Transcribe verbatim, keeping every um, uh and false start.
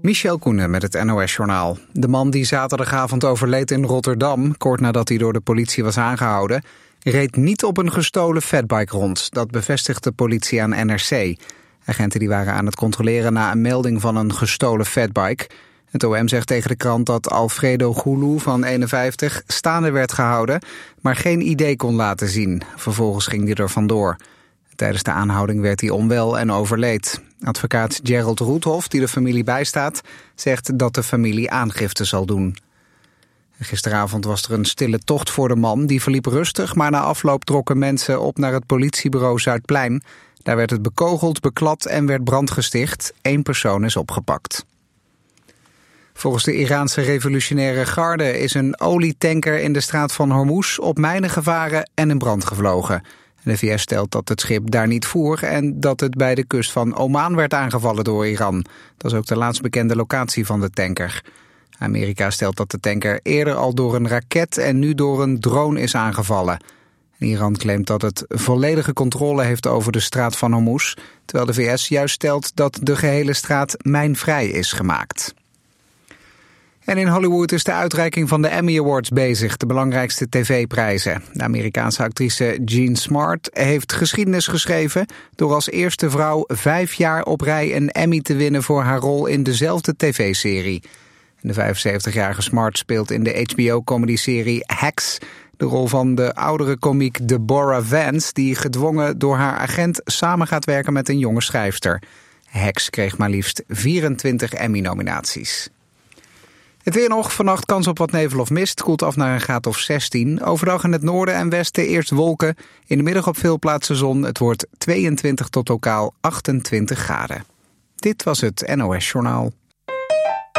Michel Koenen met het N O S-journaal. De man die zaterdagavond overleed in Rotterdam, kort nadat hij door de politie was aangehouden, reed niet op een gestolen fatbike rond. Dat bevestigt de politie aan N R C. Agenten die waren aan het controleren na een melding van een gestolen fatbike. Het O M zegt tegen de krant dat Alfredo Goulou van eenenvijftig staande werd gehouden, maar geen I D kon laten zien. Vervolgens ging hij er vandoor. Tijdens de aanhouding werd hij onwel en overleed. Advocaat Gerald Roethoff, die de familie bijstaat, zegt dat de familie aangifte zal doen. Gisteravond was er een stille tocht voor de man. Die verliep rustig, maar na afloop trokken mensen op naar het politiebureau Zuidplein. Daar werd het bekogeld, beklad en werd brand gesticht. Eén persoon is opgepakt. Volgens de Iraanse revolutionaire garde is een olietanker in de straat van Hormuz op mijnen gevaren en in brand gevlogen. De V S stelt dat het schip daar niet voer en dat het bij de kust van Oman werd aangevallen door Iran. Dat is ook de laatst bekende locatie van de tanker. Amerika stelt dat de tanker eerder al door een raket en nu door een drone is aangevallen. Iran claimt dat het volledige controle heeft over de straat van Hormuz, terwijl de V S juist stelt dat de gehele straat mijnvrij is gemaakt. En in Hollywood is de uitreiking van de Emmy Awards bezig, de belangrijkste tv-prijzen. De Amerikaanse actrice Jean Smart heeft geschiedenis geschreven door als eerste vrouw vijf jaar op rij een Emmy te winnen voor haar rol in dezelfde tv-serie. De vijfenzeventigjarige Smart speelt in de H B O-comedyserie Hacks de rol van de oudere komiek Deborah Vance, die gedwongen door haar agent samen gaat werken met een jonge schrijfster. Hacks kreeg maar liefst vierentwintig Emmy-nominaties. Het weer nog, vannacht kans op wat nevel of mist, koelt af naar een graad of zestien. Overdag in het noorden en westen eerst wolken, in de middag op veel plaatsen zon. Het wordt tweeëntwintig tot lokaal achtentwintig graden. Dit was het N O S-journaal.